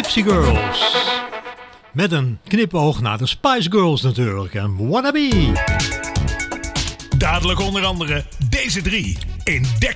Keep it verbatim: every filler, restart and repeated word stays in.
Gypsy Girls. Met een knipoog naar de Spice Girls natuurlijk. En Wannabe. Dadelijk onder andere deze drie in Dex